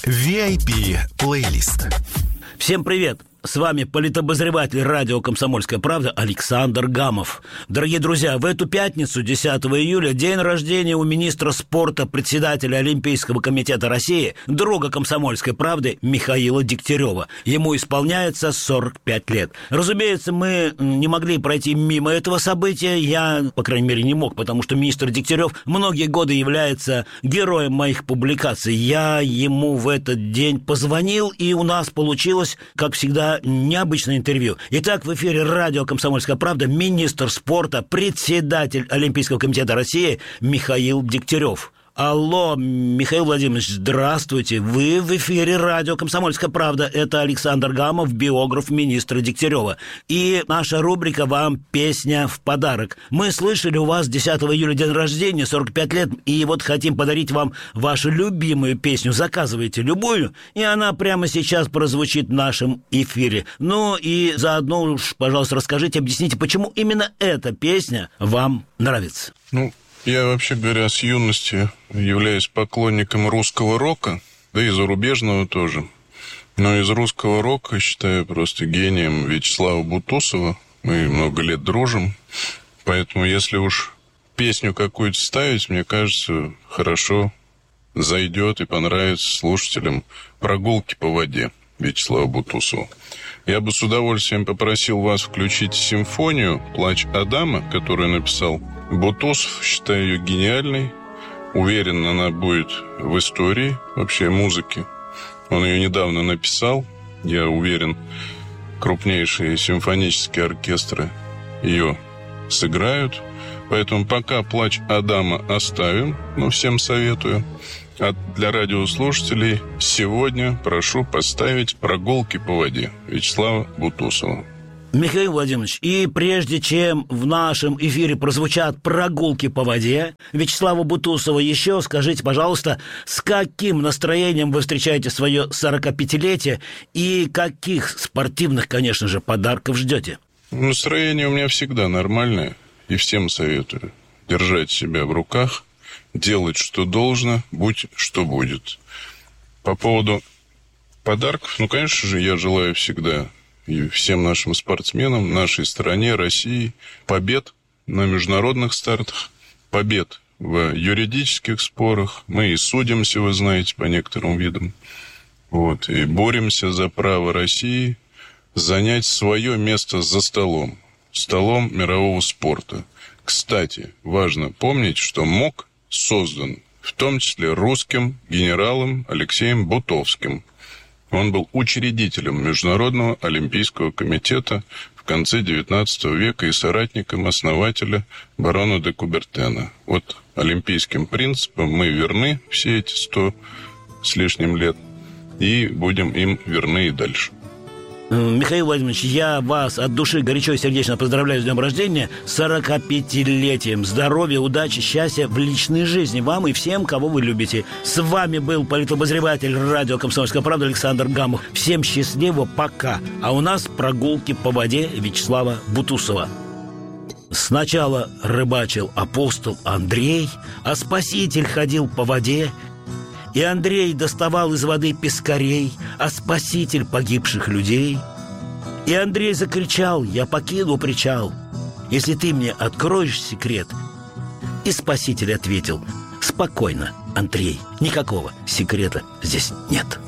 VIP-плейлист. Всем привет! С вами политобозреватель радио «Комсомольская правда» Александр Гамов. Дорогие друзья, в эту пятницу, 10 июля, день рождения у министра спорта, председателя Олимпийского комитета России, друга «Комсомольской правды» Михаила Дегтярева. Ему исполняется 45 лет. Разумеется, мы не могли пройти мимо этого события. Я, по крайней мере, не мог, потому что министр Дегтярев многие годы является героем моих публикаций. Я ему в этот день позвонил, и у нас получилось, как всегда, необычное интервью. Итак, в эфире радио «Комсомольская правда» министр спорта, председатель Олимпийского комитета России Михаил Дегтярев. Алло, Михаил Владимирович, здравствуйте. Вы в эфире радио «Комсомольская правда». Это Александр Гамов, биограф министра Дегтярева. И наша рубрика «Вам песня в подарок». Мы слышали, у вас 10 июля день рождения, 45 лет, и вот хотим подарить вам вашу любимую песню. Заказывайте любую, и она прямо сейчас прозвучит в нашем эфире. Ну и заодно уж, пожалуйста, расскажите, объясните, почему именно эта песня вам нравится. Я, вообще говоря, с юности являюсь поклонником русского рока, да и зарубежного тоже. Но из русского рока считаю просто гением Вячеслава Бутусова. Мы много лет дружим. Поэтому, если уж песню какую-то ставить, мне кажется, хорошо зайдет и понравится слушателям «Прогулки по воде» Вячеслава Бутусова. Я бы с удовольствием попросил вас включить симфонию «Плач Адама», которую написал Бутусов. Считаю ее гениальной. Уверен, она будет в истории вообще музыки. Он ее недавно написал. Я уверен, крупнейшие симфонические оркестры ее сыграют. Поэтому пока «Плач Адама» оставим, всем советую. А для радиослушателей сегодня прошу поставить «Прогулки по воде» Вячеслава Бутусова. Михаил Владимирович, и прежде чем в нашем эфире прозвучат «Прогулки по воде» Вячеслава Бутусова, еще скажите, пожалуйста, с каким настроением вы встречаете свое 45-летие и каких спортивных, конечно же, подарков ждете? Настроение у меня всегда нормальное, и всем советую держать себя в руках, делать, что должно, будь что будет. По поводу подарков, конечно же, я желаю всегда и всем нашим спортсменам, нашей стране, России, побед на международных стартах, побед в юридических спорах. Мы и судимся, вы знаете, по некоторым видам. И боремся за право России занять свое место за столом мирового спорта. Кстати, важно помнить, что МОК создан в том числе русским генералом Алексеем Бутовским. Он был учредителем Международного олимпийского комитета в конце XIX века и соратником основателя барона де Кубертена. Олимпийским принципам мы верны все эти 100 с лишним лет и будем им верны и дальше. Михаил Владимирович, я вас от души горячо и сердечно поздравляю с днем рождения, с 45-летием. Здоровья, удачи, счастья в личной жизни вам и всем, кого вы любите. С вами был политобозреватель радио «Комсомольская правда» Александр Гамов. Всем счастливо, пока. А у нас «Прогулки по воде» Вячеслава Бутусова. Сначала рыбачил апостол Андрей, а Спаситель ходил по воде. И Андрей доставал из воды пескарей, а Спаситель погибших людей. И Андрей закричал: «Я покину причал, если ты мне откроешь секрет». И Спаситель ответил: «Спокойно, Андрей, никакого секрета здесь нет».